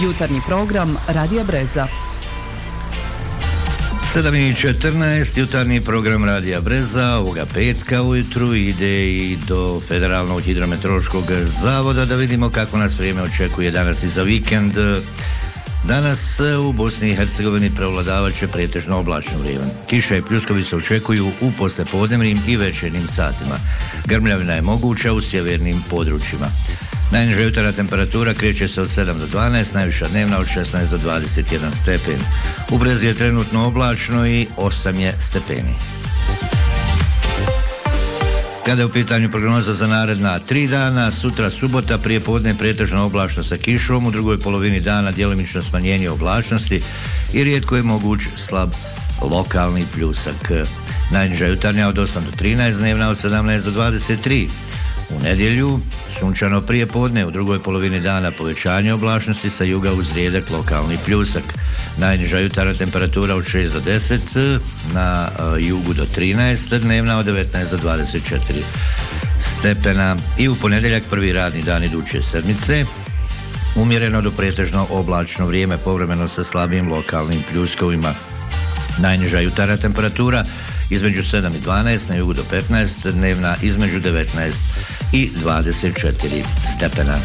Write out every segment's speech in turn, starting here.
Jutarnji program Radija Breza. 7:14, jutarnji program Radija Breza ovoga petka ujutru ide i do Federalnog hidrometeorološkog zavoda da vidimo kako nas vrijeme očekuje danas i za vikend. Danas u Bosni i Hercegovini prevladavat će pretežno oblačno vrijeme. Kiša i pljuskovi se očekuju u poslijepodnevnim i večernjim satima. Grmljavina je moguća u sjevernim područjima. Najniža jutarnja temperatura kreće se od 7 do 12, najviša dnevna od 16 do 21 stepen. U Brezi je trenutno oblačno i 8 je stepeni. Kada je u pitanju prognoza za naredna 3 dana, sutra subota prije podne pretežno oblačno sa kišom, u drugoj polovini dana djelomično smanjenje oblačnosti i rijetko je moguć slab lokalni pljusak. Najniža jutarnja od 8 do 13, dnevna od 17 do 23. U nedjelju sunčano prije podne, u drugoj polovini dana povećanje oblačnosti sa juga uz rijedak lokalni pljusak. Najniža jutarnja temperatura od 6 do 10, na jugu do 13, dnevna od 19 do 24 stepena. I u ponedjeljak, prvi radni dan iduće sedmice, umjereno do pretežno oblačno vrijeme, povremeno sa slabim lokalnim pljuskovima. Najniža jutarnja temperatura između 7 i 12, na jugu do 15, dnevna između 19 i 24 stepena.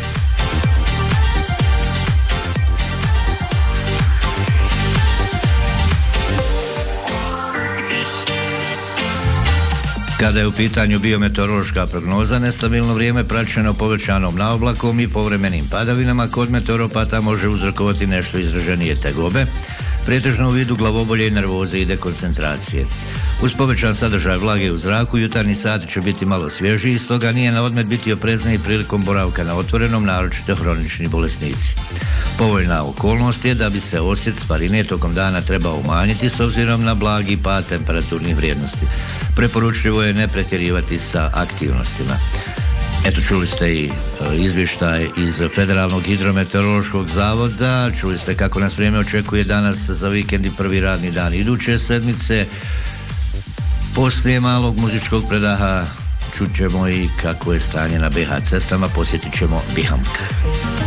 Kada je u pitanju biometeorološka prognoza, nestabilno vrijeme praćeno povećanom naoblakom i povremenim padavinama kod meteoropata može uzrokovati nešto izraženije tegobe, pretežno u vidu glavobolje i nervoze i dekoncentracije. Uz povećan sadržaj vlage u zraku, jutarnji sati će biti malo svježiji, stoga nije na odmet biti oprezniji prilikom boravka na otvorenom, naročito hronični bolesnici. Povoljna okolnost je da bi se osjet sparine tokom dana trebao umanjiti s obzirom na blagi pad temperaturnih vrijednosti. Preporučljivo je ne pretjerivati sa aktivnostima. Eto, čuli ste i izvještaj iz Federalnog hidrometeorološkog zavoda, čuli ste kako nas vrijeme očekuje danas za vikend i prvi radni dan iduće sedmice. Poslije malog muzičkog predaha čućemo i kako je stanje na BH cestama, posjetit ćemo Bihamk.